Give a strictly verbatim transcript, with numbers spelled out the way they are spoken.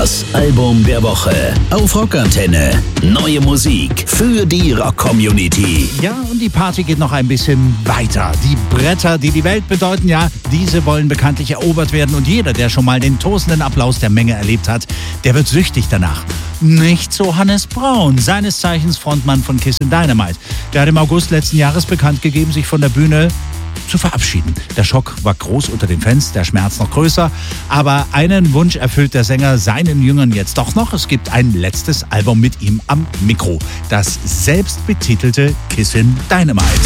Das Album der Woche auf Rockantenne. Neue Musik für die Rock-Community. Ja, und die Party geht noch ein bisschen weiter. Die Bretter, die die Welt bedeuten, ja, diese wollen bekanntlich erobert werden. Und jeder, der schon mal den tosenden Applaus der Menge erlebt hat, der wird süchtig danach. Nicht so Hannes Braun, seines Zeichens Frontmann von Kissin' Dynamite. Der hat im August letzten Jahres bekannt gegeben, sich von der Bühne zu verabschieden. Der Schock war groß unter den Fans, der Schmerz noch größer. Aber einen Wunsch erfüllt der Sänger seinen Jüngern jetzt doch noch. Es gibt ein letztes Album mit ihm am Mikro. Das selbstbetitelte Kissin' Dynamite.